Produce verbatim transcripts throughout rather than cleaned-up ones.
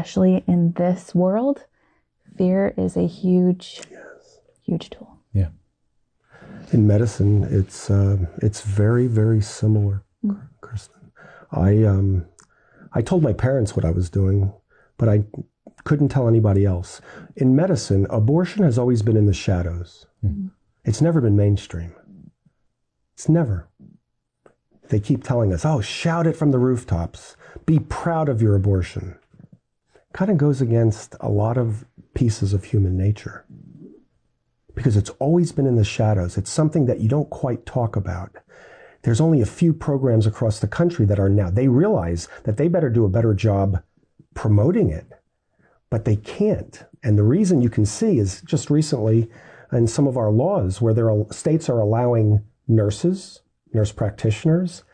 especially in this world, fear is a huge, yes. huge tool. Yeah. In medicine, it's uh, it's very, very similar, mm. Kristen. I um, I told my parents what I was doing, but I couldn't tell anybody else. In medicine, abortion has always been in the shadows. Mm. It's never been mainstream. It's never. They keep telling us, oh, shout it from the rooftops. Be proud of your abortion. Kind of goes against a lot of pieces of human nature. Because it's always been in the shadows. It's something that you don't quite talk about. There's only a few programs across the country that are now. They realize that they better do a better job promoting it, but they can't. And the reason you can see is just recently in some of our laws where there are states are allowing nurses, nurse practitioners,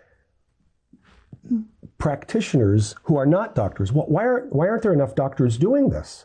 practitioners who are not doctors. Well, why aren't, why aren't there enough doctors doing this?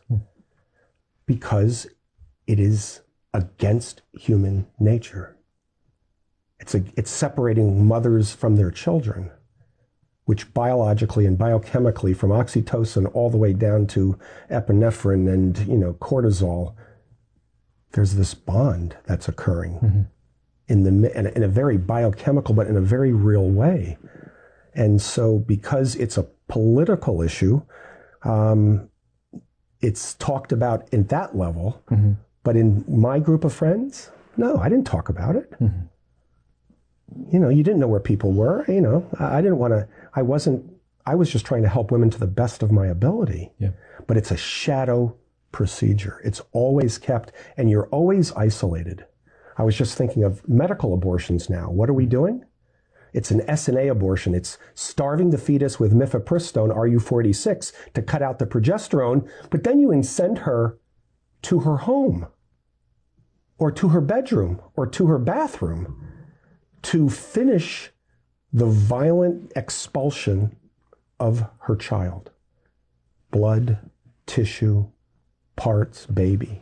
Because it is against human nature. It's, a, it's separating mothers from their children, which biologically and biochemically, from oxytocin all the way down to epinephrine and, you know, cortisol, there's this bond that's occurring mm-hmm. in the in a, in a very biochemical, but in a very real way. And so, because it's a political issue, um, it's talked about in that level. Mm-hmm. But in my group of friends, no, I didn't talk about it. Mm-hmm. You know, you didn't know where people were. You know, I, I didn't want to, I wasn't, I was just trying to help women to the best of my ability. Yeah. But it's a shadow procedure. It's always kept, and you're always isolated. I was just thinking of medical abortions now. What are we doing? It's an S N A abortion. It's starving the fetus with mifepristone, R U forty-six, to cut out the progesterone, but then you send her to her home or to her bedroom or to her bathroom to finish the violent expulsion of her child. Blood, tissue, parts, baby.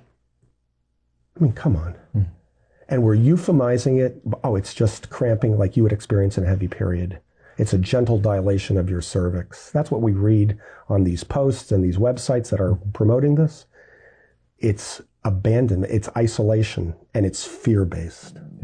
I mean, come on. Mm. And we're euphemizing it. Oh, it's just cramping like you would experience in a heavy period. It's a gentle dilation of your cervix. That's what we read on these posts and these websites that are promoting this. It's abandonment, it's isolation, and it's fear-based. Yeah.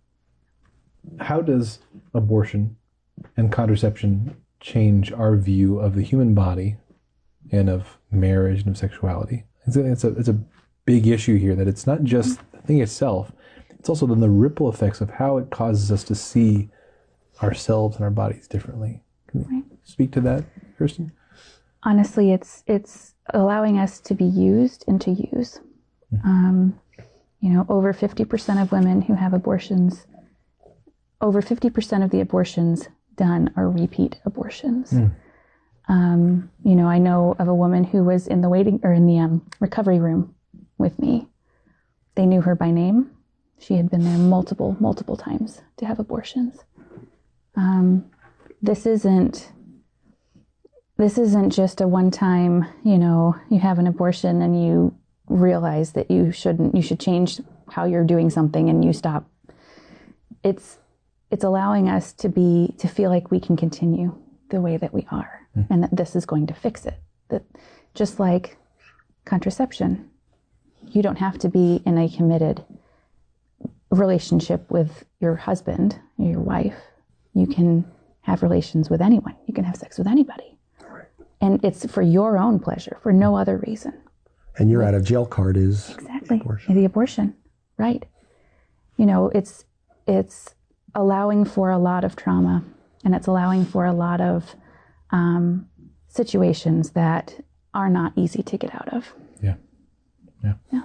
How does abortion and contraception change our view of the human body and of marriage and of sexuality? It's a, it's a, it's a big issue here, that it's not just the thing itself, it's also then the ripple effects of how it causes us to see ourselves and our bodies differently. Can you right. speak to that, Kirsten? Honestly, it's it's allowing us to be used and to use. Mm-hmm. Um, you know, over fifty percent of women who have abortions, over fifty percent of the abortions done are repeat abortions. Mm. Um, you know, I know of a woman who was in the waiting or in the um, recovery room with me. They knew her by name. She had been there multiple, multiple times to have abortions. Um, this isn't, this isn't just a one-time, you know, you have an abortion and you realize that you shouldn't, you should change how you're doing something and you stop. It's, it's allowing us to be, to feel like we can continue the way that we are mm. and that this is going to fix it. That just like contraception, you don't have to be in a committed relationship with your husband or your wife. You can have relations with anyone. You can have sex with anybody. Right. And it's for your own pleasure, for no other reason. And your out of jail card is exactly the abortion. The abortion, right? You know, it's it's allowing for a lot of trauma, and it's allowing for a lot of um, situations that are not easy to get out of. Yeah, yeah, yeah.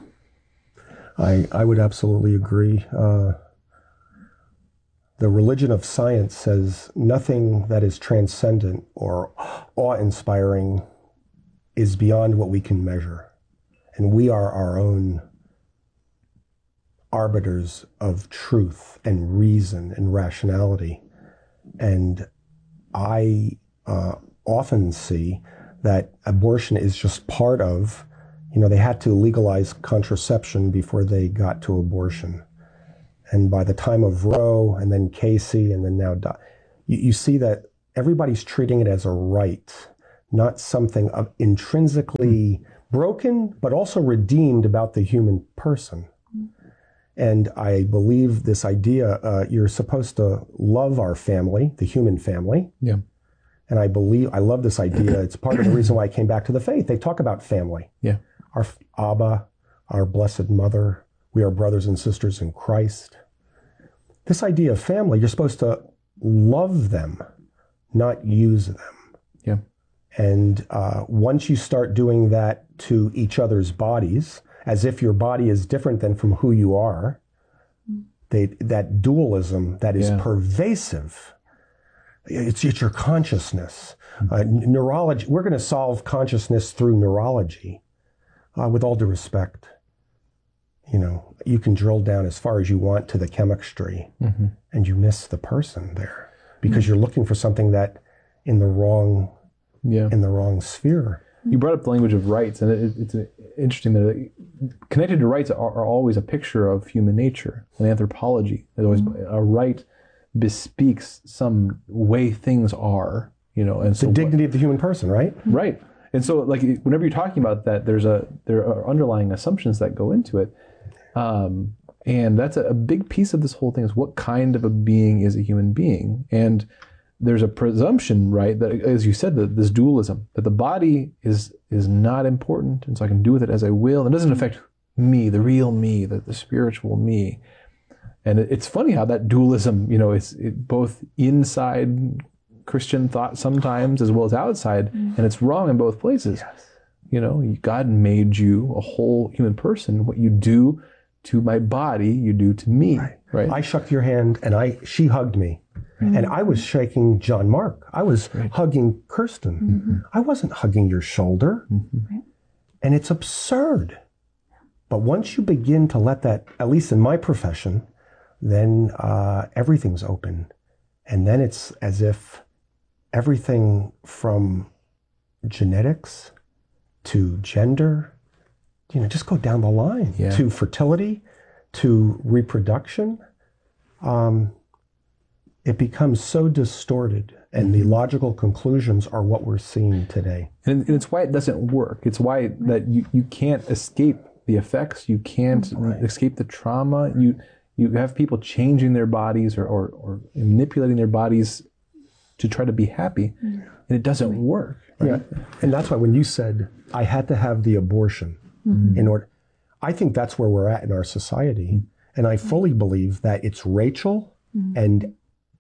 I I would absolutely agree. Uh, the religion of science says nothing that is transcendent or awe-inspiring is beyond what we can measure. And we are our own arbiters of truth and reason and rationality. And I uh, often see that abortion is just part of, you know, they had to legalize contraception before they got to abortion. And by the time of Roe and then Casey and then now, you, you see that everybody's treating it as a right, not something of intrinsically broken, but also redeemed about the human person. And I believe this idea, uh, you're supposed to love our family, the human family. Yeah. And I believe, I love this idea. It's part of the reason why I came back to the faith. They talk about family. Yeah. Our Abba, our Blessed Mother, we are brothers and sisters in Christ. This idea of family, you're supposed to love them, not use them. Yeah. And uh, once you start doing that to each other's bodies, as if your body is different than from who you are, they, that dualism that is Yeah. pervasive, it's, it's your consciousness. Uh, neurology, we're going to solve consciousness through neurology, uh, with all due respect. You know, you can drill down as far as you want to the chemistry, Mm-hmm. and you miss the person there because you're looking for something that in the wrong Yeah. in the wrong sphere. You brought up the language of rights, and it, it's interesting that it, connected to rights are, are always a picture of human nature and anthropology. There's always a right bespeaks some way things are, you know, and so The dignity of the human person, right? right. And so, like, whenever you're talking about that, there's a there are underlying assumptions that go into it, um, and that's a, a big piece of this whole thing is what kind of a being is a human being, and there's a presumption, right, that, as you said, that this dualism, that the body is is not important, and so I can do with it as I will, and it doesn't affect me, the real me, the, the spiritual me. And it, it's funny how that dualism, you know, is it both inside Christian thought sometimes as well as outside, and it's wrong in both places. Yes. You know, God made you a whole human person. What you do to my body, you do to me, right? right? I shook your hand, and I she hugged me. And I was shaking John Mark. I was Right. hugging Kirsten. Mm-hmm. I wasn't hugging your shoulder. Mhm. And it's absurd. But once you begin to let that, at least in my profession, then uh, everything's open. And then it's as if everything from genetics to gender, you know, just go down the line, Yeah. to fertility, to reproduction. Um, it becomes so distorted, and the logical conclusions are what we're seeing today. And, and it's why it doesn't work. It's why that you, you can't escape the effects. You can't escape the trauma. You you have people changing their bodies or, or, or manipulating their bodies to try to be happy, and it doesn't work. Right? Yeah. And that's why when you said, I had to have the abortion in order, I think that's where we're at in our society. And I fully believe that it's Rachel and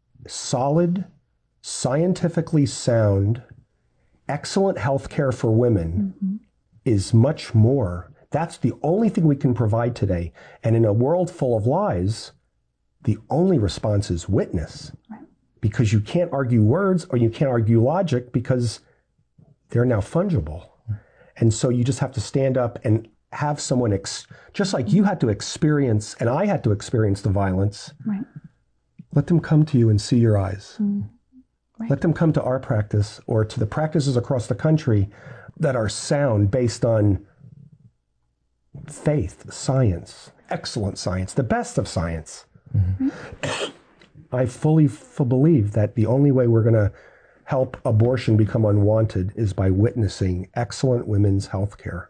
solid, scientifically sound, excellent health care for women is much more. That's the only thing we can provide today. And in a world full of lies, the only response is witness. Because you can't argue words or you can't argue logic because they're now fungible. And so you just have to stand up and have someone, ex- just like you had to experience, and I had to experience the violence, Right. let them come to you and see your eyes. Right. Let them come to our practice or to the practices across the country that are sound based on faith, science, excellent science, the best of science. I fully f- believe that the only way we're going to help abortion become unwanted is by witnessing excellent women's health care.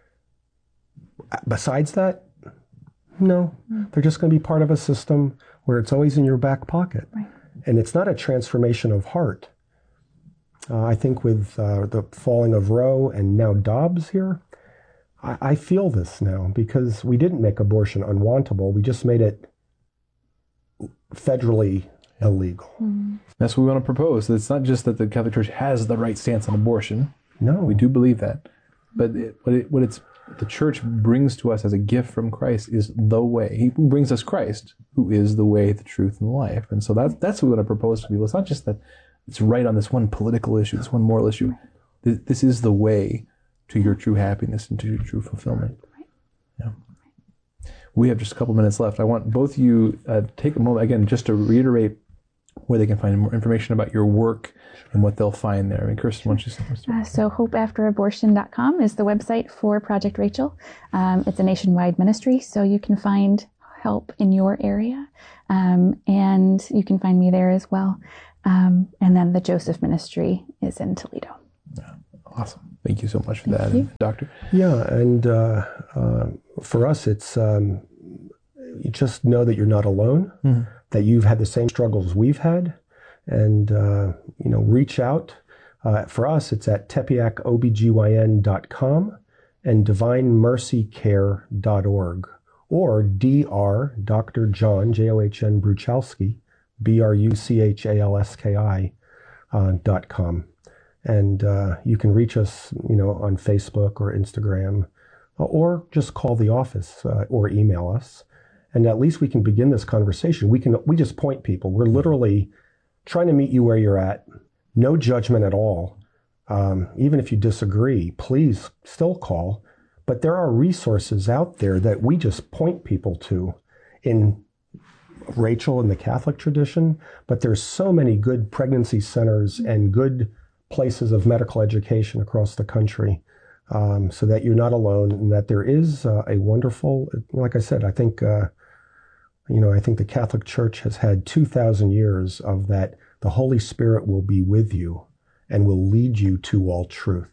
Besides that, no, they're just going to be part of a system where it's always in your back pocket. Right. And it's not a transformation of heart. Uh, I think with uh, the falling of Roe and now Dobbs here, I, I feel this now because we didn't make abortion unwantable. We just made it federally illegal. That's what we want to propose. It's not just that the Catholic Church has the right stance on abortion. No. We do believe that. But it, what, it, what it's the Church brings to us as a gift from Christ is the way. He brings us Christ, who is the way, the truth, and the life. And so that's, that's what we want to propose to people. It's not just that it's right on this one political issue, this one moral issue. This, this is the way to your true happiness and to your true fulfillment. Yeah. We have just a couple minutes left. I want both of you uh, take a moment, again, just to reiterate where they can find more information about your work and what they'll find there. I mean, Kirsten, why don't you start? Uh, so hope after abortion dot com is the website for Project Rachel. Um, it's a nationwide ministry, so you can find help in your area. Um, and you can find me there as well. Um, and then the Joseph Ministry is in Toledo. Yeah. Awesome. Thank you so much for that, and, Doctor. Yeah, and uh, uh, for us, it's um, you just know that you're not alone, mm-hmm. that you've had the same struggles we've had, and uh, you know, reach out. Uh, for us, it's at tepeyac O B G Y N dot com and divine mercy care dot org, or Dr. Doctor John, J O H N Bruchalski, B R U C H A L S K I, uh, dot com. And uh, you can reach us, you know, on Facebook or Instagram, or just call the office uh, or email us. And at least we can begin this conversation. We can, we just point people. We're literally trying to meet you where you're at. No judgment at all. Um, even if you disagree, please still call. But there are resources out there that we just point people to in Rachel in the Catholic tradition. But there's so many good pregnancy centers and good places of medical education across the country, um, so that you're not alone, and that there is uh, a wonderful, like I said, I think, uh, you know, I think the Catholic Church has had two thousand years of that. The Holy Spirit will be with you and will lead you to all truth.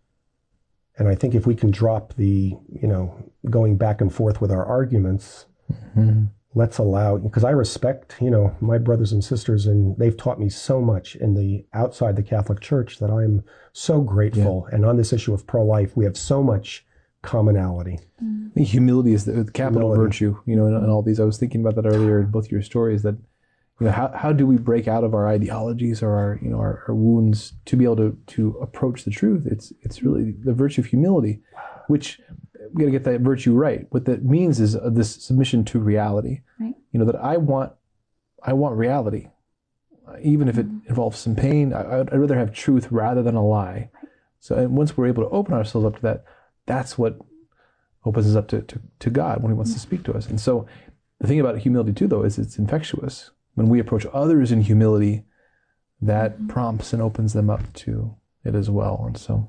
And I think if we can drop the, you know, going back and forth with our arguments, mm-hmm. let's allow, because I respect, you know, my brothers and sisters, and they've taught me so much in the outside the Catholic Church that I'm so grateful. Yeah. And on this issue of pro-life, we have so much commonality. I think humility is the capital humility. virtue, you know, and all these. I was thinking about that earlier in both your stories, that, you know, how, how do we break out of our ideologies or our, you know, our, our wounds to be able to, to approach the truth? It's, it's really the virtue of humility, which we got to get that virtue right. What that means is uh, this submission to reality. Right. You know, that I want, I want reality, uh, even if it involves some pain. I, I'd rather have truth rather than a lie. Right. So, and once we're able to open ourselves up to that, that's what opens us up to, to, to God when He wants to speak to us. And so, the thing about humility too, though, is it's infectious. When we approach others in humility, that prompts and opens them up to it as well. And so,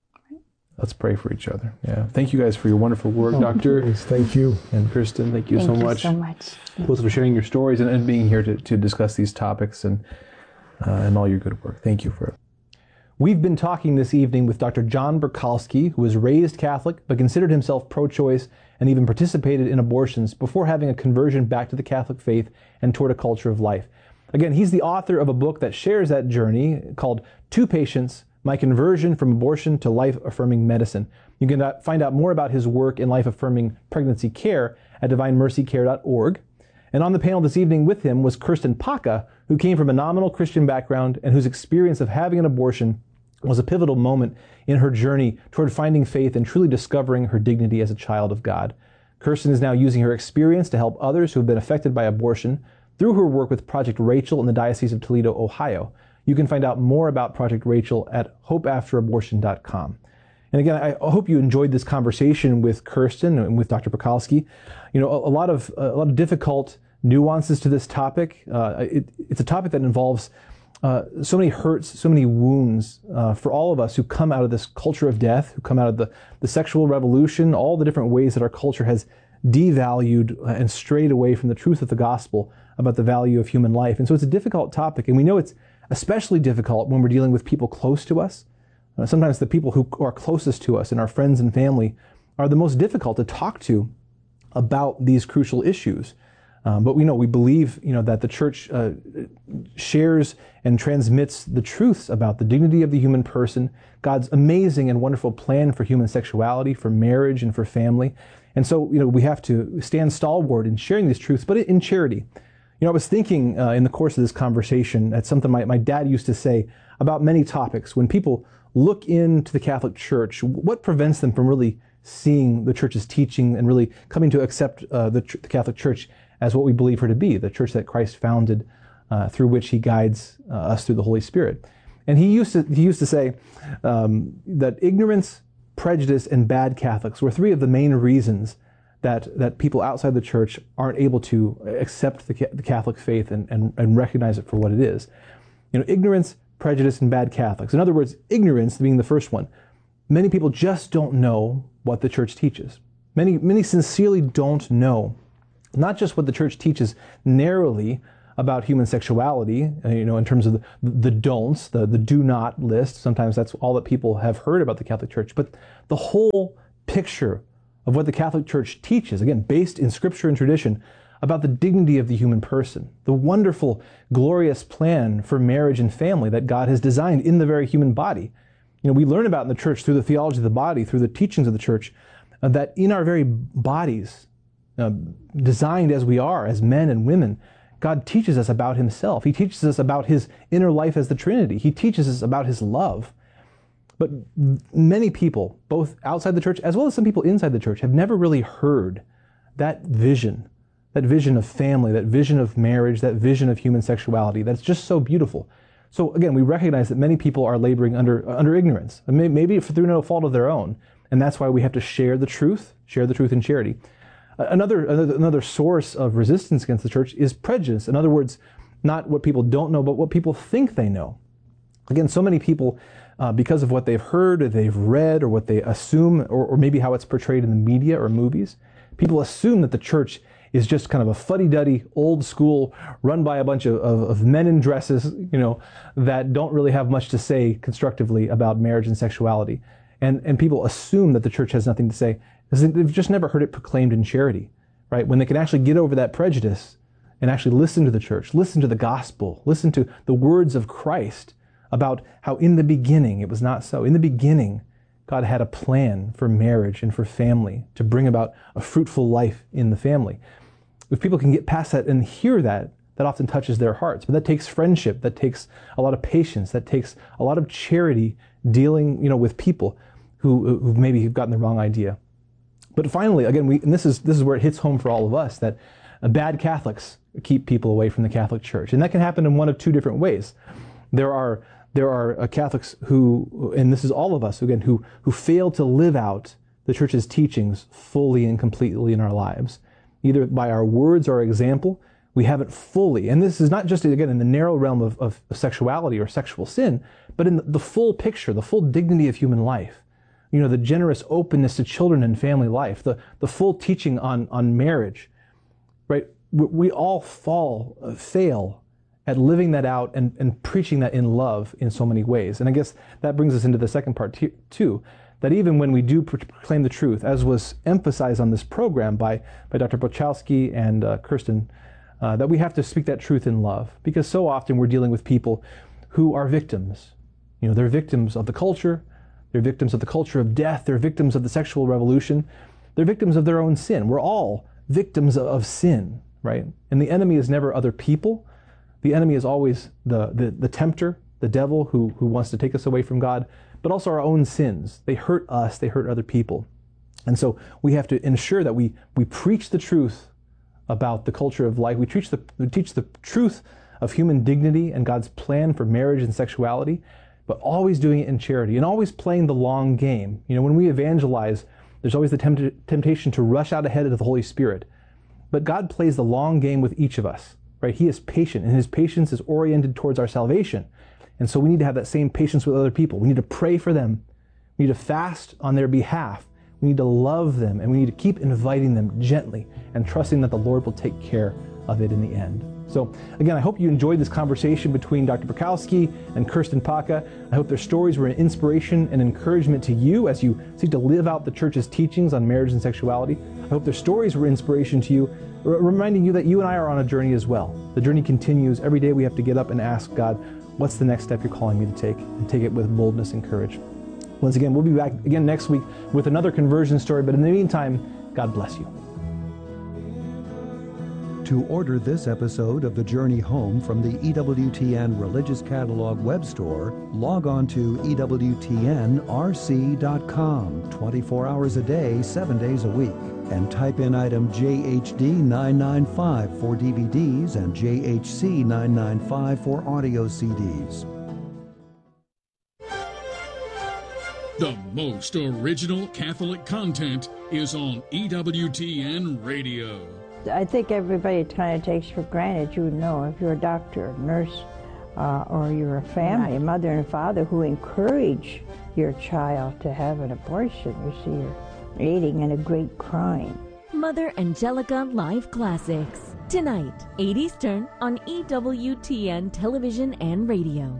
let's pray for each other. Yeah. Thank you guys for your wonderful work, oh, Doctor. Please. Thank you. And Kristen, thank you thank so you much. so much. Both for sharing your stories and, and being here to, to discuss these topics and uh, and all your good work. Thank you for it. We've been talking this evening with Doctor John Bruchalski, who was raised Catholic but considered himself pro-choice and even participated in abortions before having a conversion back to the Catholic faith and toward a culture of life. Again, he's the author of a book that shares that journey called Two Patients, My Conversion from Abortion to Life-Affirming Medicine. You can find out more about his work in life-affirming pregnancy care at divine mercy care dot org. And on the panel this evening with him was Kirsten Paca, who came from a nominal Christian background and whose experience of having an abortion was a pivotal moment in her journey toward finding faith and truly discovering her dignity as a child of God. Kirsten is now using her experience to help others who have been affected by abortion through her work with Project Rachel in the Diocese of Toledo, Ohio. You can find out more about Project Rachel at hope after abortion dot com. And again, I hope you enjoyed this conversation with Kirsten and with Doctor Bruchalski. You know, a, a lot of a lot of difficult nuances to this topic. Uh, it, it's a topic that involves uh, so many hurts, so many wounds uh, for all of us who come out of this culture of death, who come out of the, the sexual revolution, all the different ways that our culture has devalued and strayed away from the truth of the gospel about the value of human life. And so it's a difficult topic, and we know it's especially difficult when we're dealing with people close to us. Uh, sometimes the people who are closest to us and our friends and family are the most difficult to talk to about these crucial issues. Um, but we know, we believe, you know, that the Church uh, shares and transmits the truths about the dignity of the human person, God's amazing and wonderful plan for human sexuality, for marriage, and for family. And so, you know, we have to stand stalwart in sharing these truths, but in charity. You know, I was thinking uh, in the course of this conversation, that's something my, my dad used to say about many topics. When people look into the Catholic Church, what prevents them from really seeing the Church's teaching and really coming to accept uh, the, the Catholic Church as what we believe her to be, the Church that Christ founded, uh, through which He guides uh, us through the Holy Spirit? And he used to he used to say um, that ignorance, prejudice, and bad Catholics were three of the main reasons that that people outside the Church aren't able to accept the, the Catholic faith and, and, and recognize it for what it is. You know, ignorance, prejudice, and bad Catholics. In other words, ignorance being the first one. Many people just don't know what the Church teaches. Many, many sincerely don't know not just what the Church teaches narrowly about human sexuality, uh, you know, in terms of the, the don'ts, the, the do not list. Sometimes that's all that people have heard about the Catholic Church. But the whole picture of what the Catholic Church teaches, again, based in Scripture and tradition, about the dignity of the human person, the wonderful, glorious plan for marriage and family that God has designed in the very human body. You know, we learn about in the church through the theology of the body, through the teachings of the church, uh, that in our very bodies, uh, designed as we are, as men and women, God teaches us about himself. He teaches us about his inner life as the Trinity. He teaches us about his love. But many people, both outside the church as well as some people inside the church, have never really heard that vision, that vision of family, that vision of marriage, that vision of human sexuality. That's just so beautiful. So again, we recognize that many people are laboring under under ignorance, maybe through no fault of their own, and that's why we have to share the truth, share the truth in charity. Another, another another source of resistance against the church is prejudice. In other words, not what people don't know, but what people think they know. Again, so many people, uh, because of what they've heard or they've read or what they assume, or, or maybe how it's portrayed in the media or movies, people assume that the church is just kind of a fuddy-duddy, old school, run by a bunch of, of, of men in dresses, you know, that don't really have much to say constructively about marriage and sexuality. And, and people assume that the church has nothing to say because they've just never heard it proclaimed in charity, right? When they can actually get over that prejudice and actually listen to the church, listen to the gospel, listen to the words of Christ about how in the beginning it was not so. In the beginning, God had a plan for marriage and for family to bring about a fruitful life in the family. If people can get past that and hear that, that often touches their hearts. But that takes friendship, that takes a lot of patience, that takes a lot of charity dealing, you know, with people who who maybe have gotten the wrong idea. But finally, again, we and this is this is where it hits home for all of us, that uh, bad Catholics keep people away from the Catholic Church, and that can happen in one of two different ways. There are there are uh, Catholics who, and this is all of us again, who who fail to live out the Church's teachings fully and completely in our lives. Either by our words or example, we haven't fully, and this is not just, again, in the narrow realm of, of sexuality or sexual sin, but in the, the full picture, the full dignity of human life. You know, the generous openness to children and family life, the, the full teaching on, on marriage, right? We, we all fall, uh, fail at living that out and, and preaching that in love in so many ways. And I guess that brings us into the second part t- too. That even when we do proclaim the truth, as was emphasized on this program by, by Doctor Bochowski and uh, Kirsten, uh, that we have to speak that truth in love. Because so often we're dealing with people who are victims. You know, they're victims of the culture, they're victims of the culture of death, they're victims of the sexual revolution, they're victims of their own sin. We're all victims of, of sin, right? And the enemy is never other people. The enemy is always the, the, the tempter, the devil who, who wants to take us away from God, but also our own sins. They hurt us, they hurt other people. And so we have to ensure that we, we preach the truth about the culture of life. We teach the, we teach the truth of human dignity and God's plan for marriage and sexuality, but always doing it in charity and always playing the long game. You know, when we evangelize, there's always the tempt- temptation to rush out ahead of the Holy Spirit. But God plays the long game with each of us, right? He is patient, and his patience is oriented towards our salvation. And so we need to have that same patience with other people. We need to pray for them. We need to fast on their behalf. We need to love them, and we need to keep inviting them gently and trusting that the Lord will take care of it in the end. So again, I hope you enjoyed this conversation between Doctor Bochowski and Kirsten Paca. I hope their stories were an inspiration and encouragement to you as you seek to live out the Church's teachings on marriage and sexuality. I hope their stories were inspiration to you, r- reminding you that you and I are on a journey as well. The journey continues. Every day we have to get up and ask God, what's the next step you're calling me to take? And take it with boldness and courage. Once again, we'll be back again next week with another conversion story. But in the meantime, God bless you. To order this episode of The Journey Home from the E W T N Religious Catalog web store, log on to E W T N R C dot com twenty-four hours a day, seven days a week, and type in item J H D nine ninety-five for D V Ds and J H C nine ninety-five for audio C Ds. The most original Catholic content is on E W T N Radio. I think everybody kind of takes for granted, you know, if you're a doctor, a nurse, uh, or you're a family, a mother and father who encourage your child to have an abortion, you see, you're aiding in a great crime. Mother Angelica Live Classics. Tonight, eight Eastern on E W T N Television and Radio.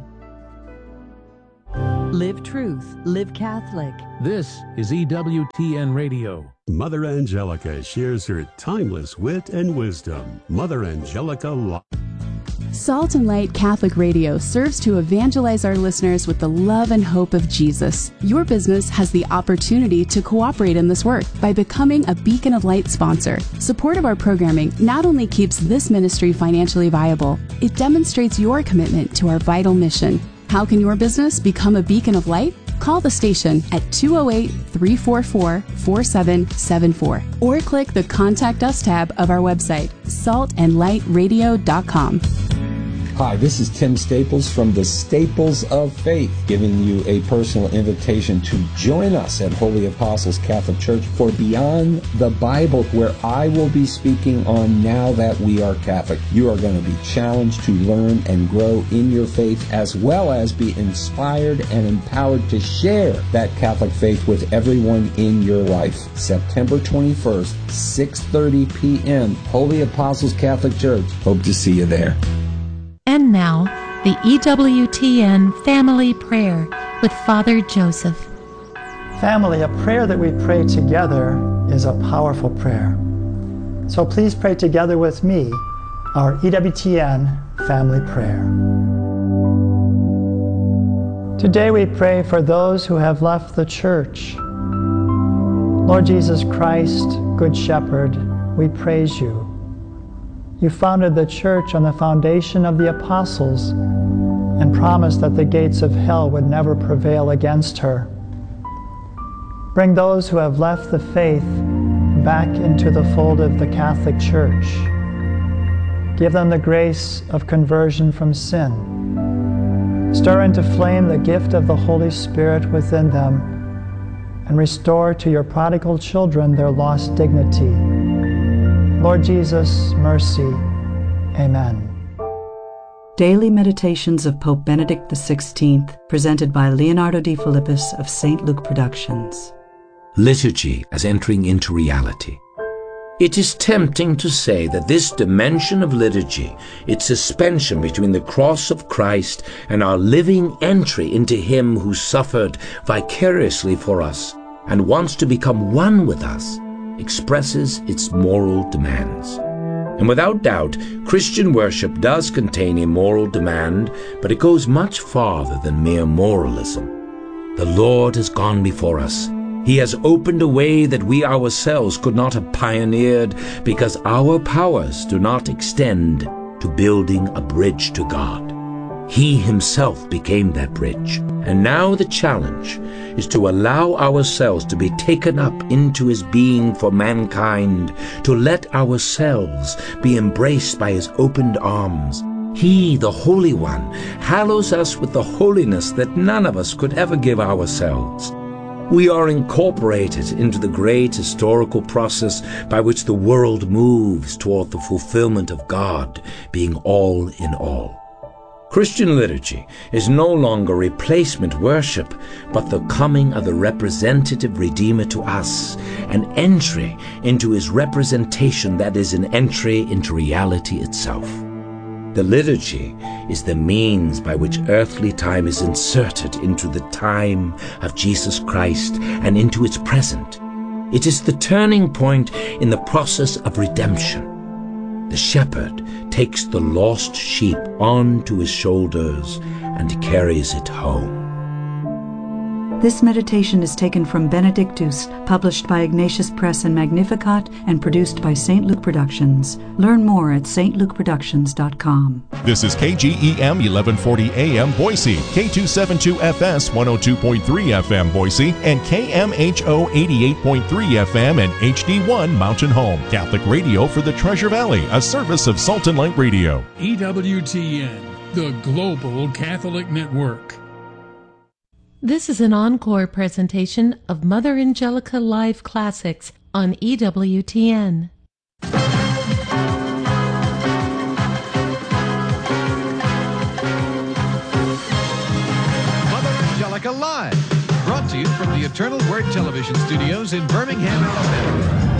Live Truth, Live Catholic. This is E W T N Radio. Mother Angelica shares her timeless wit and wisdom. Mother Angelica Live. Salt and Light Catholic Radio serves to evangelize our listeners with the love and hope of Jesus. Your business has the opportunity to cooperate in this work by becoming a Beacon of Light sponsor. Support of our programming not only keeps this ministry financially viable, it demonstrates your commitment to our vital mission. How can your business become a beacon of light? Call the station at two oh eight, three four four, four seven seven four or click the Contact Us tab of our website, salt and light radio dot com. Hi, this is Tim Staples from the Staples of Faith, giving you a personal invitation to join us at Holy Apostles Catholic Church for Beyond the Bible, where I will be speaking on Now That We Are Catholic. You are going to be challenged to learn and grow in your faith, as well as be inspired and empowered to share that Catholic faith with everyone in your life. September twenty-first, six thirty p.m., Holy Apostles Catholic Church. Hope to see you there. And now, the E W T N Family Prayer with Father Joseph. Family, a prayer that we pray together is a powerful prayer. So please pray together with me our E W T N Family Prayer. Today we pray for those who have left the church. Lord Jesus Christ, Good Shepherd, we praise you. You founded the church on the foundation of the apostles and promised that the gates of hell would never prevail against her. Bring those who have left the faith back into the fold of the Catholic Church. Give them the grace of conversion from sin. Stir into flame the gift of the Holy Spirit within them and restore to your prodigal children their lost dignity. Lord Jesus, mercy. Amen. Daily Meditations of Pope Benedict the sixteenth, presented by Leonardo de Philippis of Saint Luke Productions. Liturgy as entering into reality. It is tempting to say that this dimension of liturgy, its suspension between the cross of Christ and our living entry into Him who suffered vicariously for us and wants to become one with us, expresses its moral demands. And without doubt, Christian worship does contain a moral demand, but it goes much farther than mere moralism. The Lord has gone before us. He has opened a way that we ourselves could not have pioneered, because our powers do not extend to building a bridge to God. He Himself became that bridge, and now the challenge is to allow ourselves to be taken up into His being for mankind, to let ourselves be embraced by His opened arms. He, the Holy One, hallows us with the holiness that none of us could ever give ourselves. We are incorporated into the great historical process by which the world moves toward the fulfillment of God being all in all. Christian liturgy is no longer replacement worship, but the coming of the representative Redeemer to us, an entry into His representation that is an entry into reality itself. The liturgy is the means by which earthly time is inserted into the time of Jesus Christ and into its present. It is the turning point in the process of redemption. The shepherd takes the lost sheep onto his shoulders and carries it home. This meditation is taken from Benedictus, published by Ignatius Press and Magnificat, and produced by Saint Luke Productions. Learn more at s t luke productions dot com. This is K G E M eleven forty A M Boise, K two seventy-two F S one oh two point three F M Boise, and K M H O eighty-eight point three F M and H D one Mountain Home. Catholic radio for the Treasure Valley, a service of Salt and Light Radio. E W T N, the Global Catholic Network. This is an encore presentation of Mother Angelica Live Classics on E W T N. Mother Angelica Live, brought to you from the Eternal Word Television Studios in Birmingham, Alabama.